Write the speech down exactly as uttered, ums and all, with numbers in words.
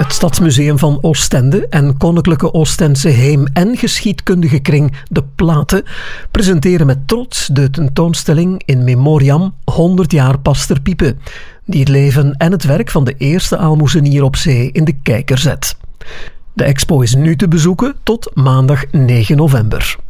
Het Stadsmuseum van Oostende en Koninklijke Oostendse Heem- en Geschiedkundige Kring De Platen presenteren met trots de tentoonstelling In Memoriam honderd jaar Pastor Pipe, die het leven en het werk van de eerste aalmoezenier op zee in de kijker zet. De expo is nu te bezoeken tot maandag negen november.